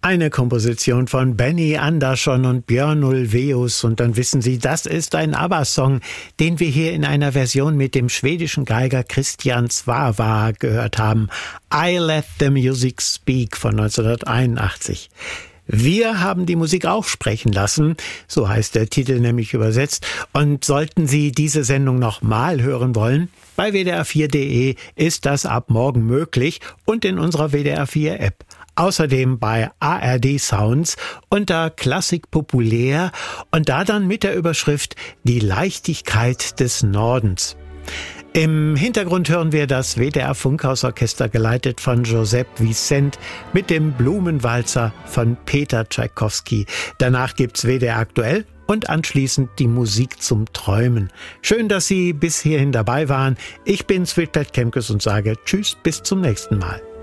Eine Komposition von Benny Andersson und Björn Ulvaeus. Und dann wissen Sie, das ist ein ABBA-Song, den wir hier in einer Version mit dem schwedischen Geiger Christian Svava gehört haben. I Let the Music Speak von 1981. Wir haben die Musik auch sprechen lassen, so heißt der Titel nämlich übersetzt. Und sollten Sie diese Sendung nochmal hören wollen, bei wdr4.de ist das ab morgen möglich und in unserer WDR4-App. Außerdem bei ARD Sounds unter Klassik populär und da dann mit der Überschrift Die Leichtigkeit des Nordens. Im Hintergrund hören wir das WDR Funkhausorchester geleitet von Joseph Vicent mit dem Blumenwalzer von Peter Tschaikowski. Danach gibt's WDR aktuell und anschließend die Musik zum Träumen. Schön, dass Sie bis hierhin dabei waren. Ich bin Sweetbert Kemkes und sage Tschüss, bis zum nächsten Mal.